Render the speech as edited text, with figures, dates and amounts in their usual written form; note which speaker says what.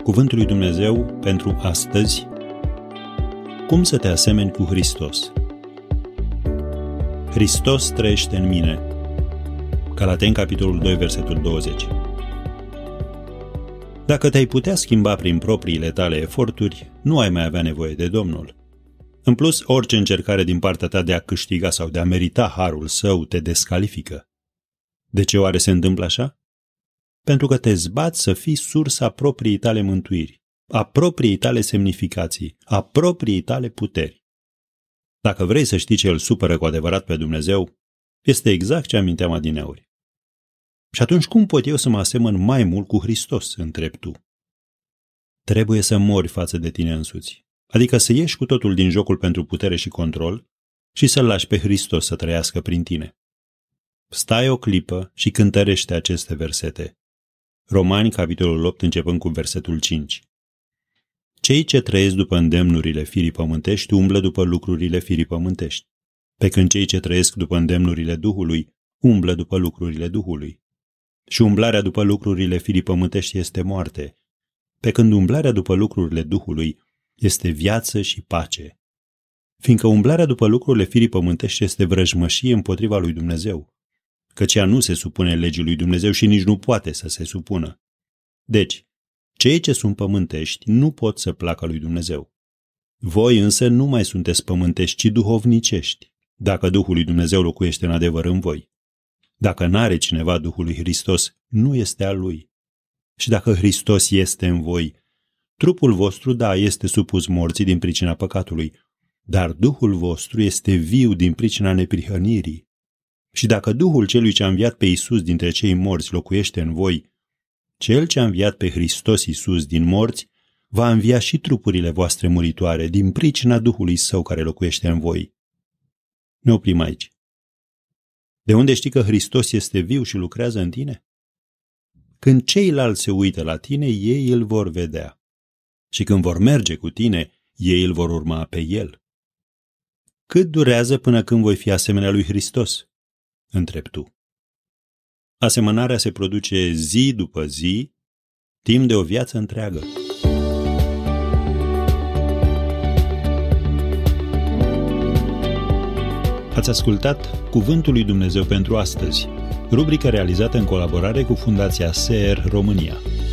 Speaker 1: Cuvântul lui Dumnezeu pentru astăzi. Cum să te asemeni cu Hristos? Hristos trăiește în mine. Galateni, capitolul 2, versetul 20. Dacă te-ai putea schimba prin propriile tale eforturi, nu ai mai avea nevoie de Domnul. În plus, orice încercare din partea ta de a câștiga sau de a merita harul său te descalifică. De ce oare se întâmplă așa? Pentru că te zbați să fii sursa propriei tale mântuiri, a propriei tale semnificații, a propriei tale puteri. Dacă vrei să știi ce îl supără cu adevărat pe Dumnezeu, este exact ce aminteam adineauri. Și atunci cum pot eu să mă asemăn mai mult cu Hristos, întrebi tu? Trebuie să mori față de tine însuți, adică să ieși cu totul din jocul pentru putere și control și să-L lași pe Hristos să trăiască prin tine. Stai o clipă și cântărește aceste versete. Romani, capitolul 8, începând cu versetul 5. Cei ce trăiesc după îndemnurile firii pământești umblă după lucrurile firii pământești, pe când cei ce trăiesc după îndemnurile Duhului umblă după lucrurile Duhului. Și umblarea după lucrurile firii pământești este moarte, pe când umblarea după lucrurile Duhului este viață și pace. Fiindcă umblarea după lucrurile firii pământești este vrăjmășie împotriva lui Dumnezeu, căci ea nu se supune legii lui Dumnezeu și nici nu poate să se supună. Deci, cei ce sunt pământești nu pot să placă lui Dumnezeu. Voi însă nu mai sunteți pământești, ci duhovnicești, dacă Duhul lui Dumnezeu locuiește în adevăr în voi. Dacă n-are cineva Duhul lui Hristos, nu este al lui. Și dacă Hristos este în voi, trupul vostru, da, este supus morții din pricina păcatului, dar Duhul vostru este viu din pricina neprihănirii. Și dacă Duhul celui ce a înviat pe Iisus dintre cei morți locuiește în voi, cel ce a înviat pe Hristos Iisus din morți va învia și trupurile voastre muritoare din pricina Duhului Său care locuiește în voi. Ne oprim aici. De unde știi că Hristos este viu și lucrează în tine? Când ceilalți se uită la tine, ei îl vor vedea. Și când vor merge cu tine, ei îl vor urma pe el. Cât durează până când voi fi asemenea lui Hristos? Întrebi tu. Asemănarea se produce zi după zi, timp de o viață întreagă. Ați ascultat Cuvântul lui Dumnezeu pentru astăzi, rubrică realizată în colaborare cu Fundația SER România.